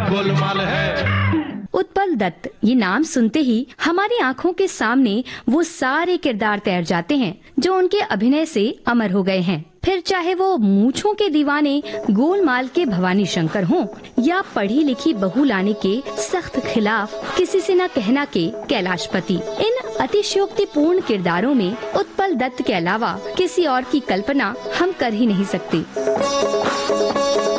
गोलमाल है। उत्पल दत्त, ये नाम सुनते ही हमारी आंखों के सामने वो सारे किरदार तैर जाते हैं जो उनके अभिनय से अमर हो गए हैं। फिर चाहे वो मूंछों के दीवाने गोलमाल के भवानी शंकर हों या पढ़ी लिखी बहू लाने के सख्त खिलाफ किसी से न कहना के कैलाशपति। इन अतिशयोक्तिपूर्ण किरदारों में उत्पल दत्त के अलावा किसी और की कल्पना हम कर ही नहीं सकते।